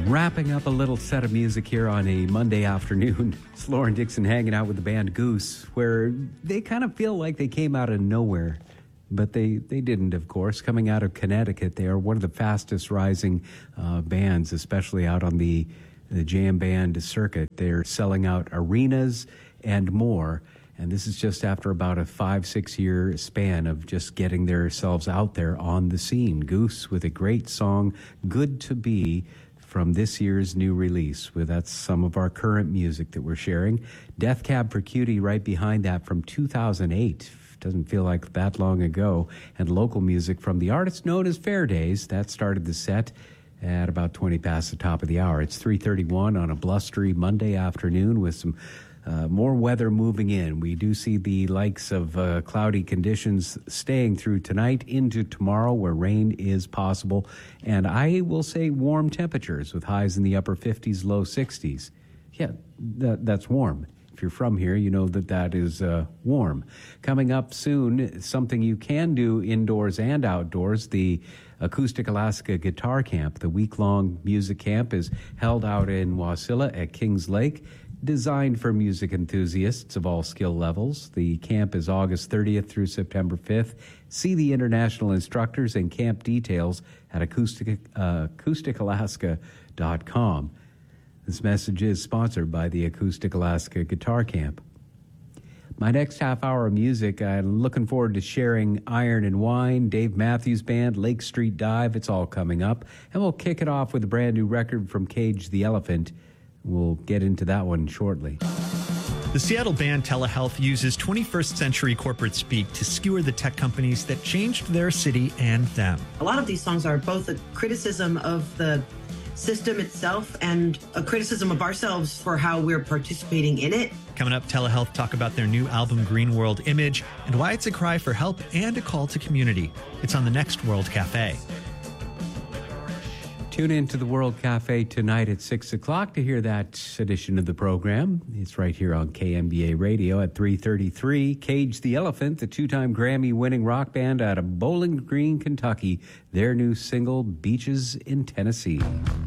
Wrapping up a little set of music here on a Monday afternoon. It's Lauren Dixon hanging out with the band Goose, where they kind of feel like they came out of nowhere. But they didn't, of course. Coming out of Connecticut, they are one of the fastest rising bands, especially out on the jam band circuit. They're selling out arenas and more. And this is just after about a 5-6 year span of just getting themselves out there on the scene. Goose with a great song, Good to Be, from this year's new release. Well, that's some of our current music that we're sharing. Death Cab for Cutie right behind that from 2008. Doesn't feel like that long ago. And local music from the artist known as Fair Days. That started the set at about 20 past the top of the hour. It's 3:31 on a blustery Monday afternoon with some more weather moving in. We do see the likes of cloudy conditions staying through tonight into tomorrow, where rain is possible. And I will say warm temperatures with highs in the upper 50s, low 60s. Yeah, that's warm. If you're from here, you know that is warm. Coming up soon, something you can do indoors and outdoors, the Acoustic Alaska Guitar Camp. The week-long music camp is held out in Wasilla at Kings Lake, designed for music enthusiasts of all skill levels. The camp is August 30th through September 5th. See the international instructors and camp details at acousticalaska.com. This message is sponsored by the Acoustic Alaska Guitar Camp. My next half hour of music, I'm looking forward to sharing Iron and Wine, Dave Matthews Band, Lake Street Dive. It's all coming up. And we'll kick it off with a brand new record from Cage the Elephant. We'll get into that one shortly. The Seattle band Telehealth uses 21st century corporate speak to skewer the tech companies that changed their city and them. A lot of these songs are both a criticism of the system itself and a criticism of ourselves for how we're participating in it. Coming up, Telehealth talk about their new album Green World Image and why it's a cry for help and a call to community. It's on the next World Cafe. Tune in to the World Cafe tonight at 6 o'clock to hear that edition of the program. It's right here on KMBA Radio at 3:33. Cage the Elephant, the two-time Grammy-winning rock band out of Bowling Green, Kentucky. Their new single, Beaches in Tennessee.